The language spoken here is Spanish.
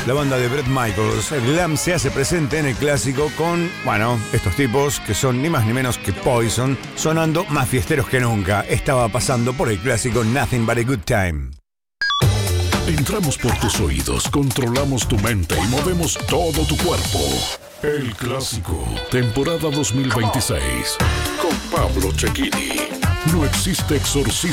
la banda de Bret Michaels. El glam se hace presente en el clásico con, bueno, estos tipos que son ni más ni menos que Poison, sonando más fiesteros que nunca. Estaba pasando por el clásico Nothing But a Good Time. Entramos por tus oídos, controlamos tu mente y movemos todo tu cuerpo. El Clásico, temporada 2026, con Pablo Cecchini. No existe exorcismo